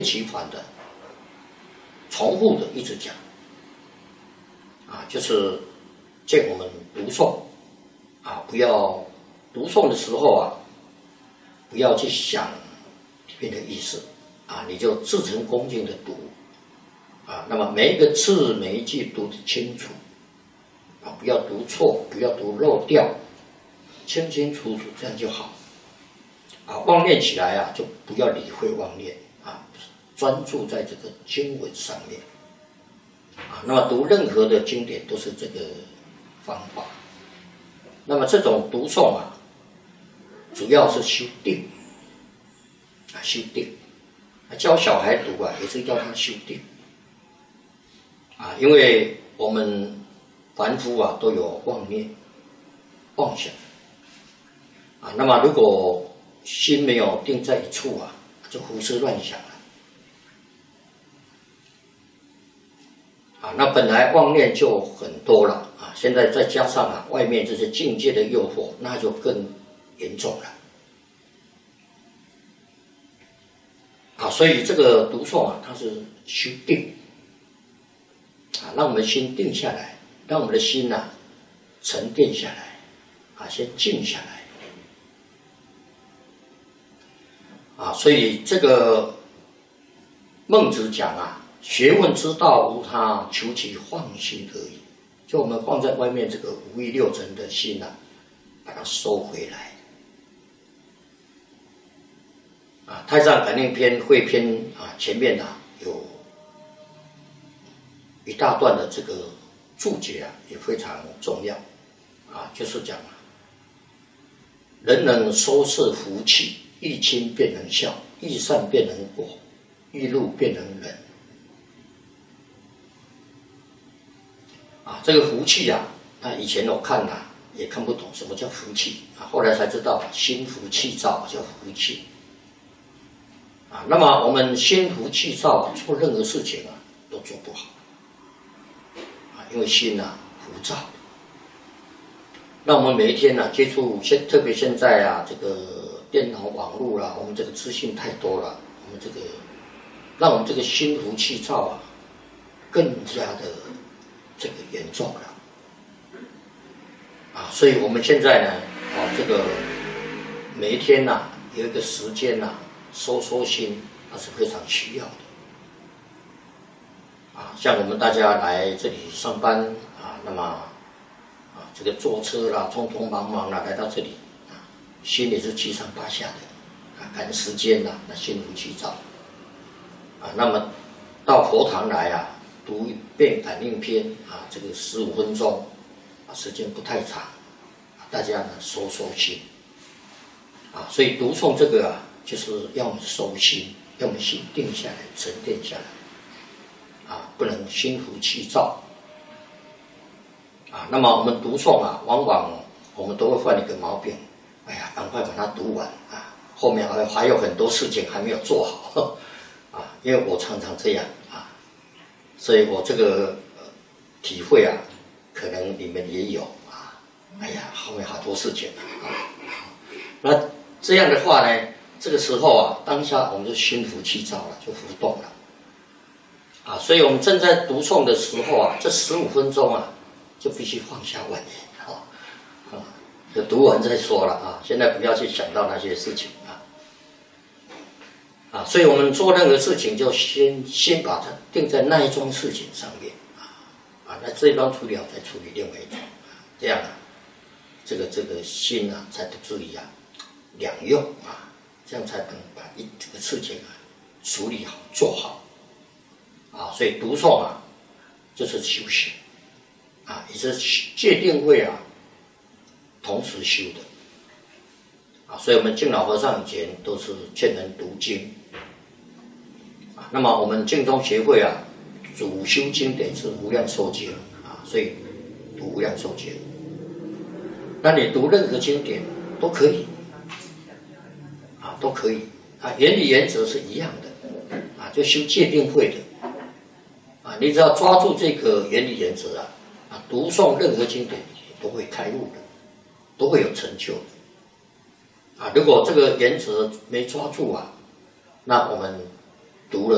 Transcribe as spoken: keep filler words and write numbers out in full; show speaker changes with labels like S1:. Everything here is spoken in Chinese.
S1: 其烦的、重复的一直讲，啊，就是见我们读诵，啊，不要读诵的时候啊，不要去想里面的意思，啊，你就至诚恭敬的读，啊，那么每一个字每一句读得清楚，啊，不要读错，不要读漏掉，清清楚楚，这样就好。啊，妄念起来啊，就不要理会妄念啊，专注在这个经文上面啊。那么读任何的经典都是这个方法。那么这种读诵啊，主要是修定啊，修定。教小孩读啊，也是要他修定啊，因为我们凡夫啊都有妄念、妄想啊。那么如果心没有定在一处啊，就胡思乱想了啊。那本来妄念就很多了啊，现在再加上啊外面这些境界的诱惑，那就更严重了啊。所以这个读诵啊，它是修定啊，让我们心定下来，让我们的心呐、啊、沉淀下来啊，先静下来。啊，所以这个孟子讲啊，学问之道无他，求其放心而已。就我们放在外面这个五欲六尘的心啊，把它收回来。啊，《太上感应篇》汇篇啊，前面啊有一大段的这个注解啊，也非常重要啊，就是讲啊，人能收摄福气。欲亲便能孝，欲善便能果，欲怒便能忍。啊，这个福气啊，那以前我看啊也看不懂什么叫福气啊，后来才知道心浮气躁叫福气。啊，那么我们心浮气躁啊，做任何事情啊都做不好。啊，因为心啊浮躁。那我们每一天呢、啊、接触现，特别现在啊这个。电脑、网络啦，我们这个资讯太多了，我们这个让我们这个心浮气躁啊，更加的这个严重了啊！所以我们现在呢，啊，这个每一天呐、啊，有一个时间呐、啊，收收心，那是非常需要的啊。像我们大家来这里上班啊，那么啊，这个坐车啦，匆匆忙忙啦，来到这里。心也是七上八下的，啊，赶时间呐、啊，那心浮气躁，啊，那么到佛堂来啊，读一遍感应篇啊，这个十五分钟，啊，时间不太长，啊，大家呢收收心，啊，所以读诵这个啊，就是要我们收心，要我们心定下来，沉淀下来，啊，不能心浮气躁，啊，那么我们读诵啊，往往我们都会犯一个毛病。哎呀，赶快把它读完啊！后面还还有很多事情还没有做好啊，因为我常常这样啊，所以我这个、呃、体会啊，可能你们也有啊。哎呀，后面好多事情啊，那这样的话呢，这个时候啊，当下我们就心浮气躁了，就浮动了啊。所以我们正在读诵的时候啊，这十五分钟啊，就必须放下妄念啊啊。就读完再说了啊！现在不要去想到那些事情啊啊！所以我们做任何事情，就先先把它定在那一桩事情上面啊啊！那这一桩处理好，再处理另外一桩啊，这样啊，这个这个心啊，才不至于啊两用啊，这样才能把一这个事情啊处理好做好啊！所以读诵啊，就是修行啊，也是戒定慧啊。同时修的啊，所以我们净老和尚以前都是劝人读经啊。那么我们净宗协会啊，主修经典是无量寿经啊，所以读无量寿经。那你读任何经典都可以啊，都可以啊，原理原则是一样的啊，就修戒定慧的啊，你只要抓住这个原理原则啊，啊，读诵任何经典都会开悟的。都会有成就的啊！如果这个原则没抓住啊，那我们读了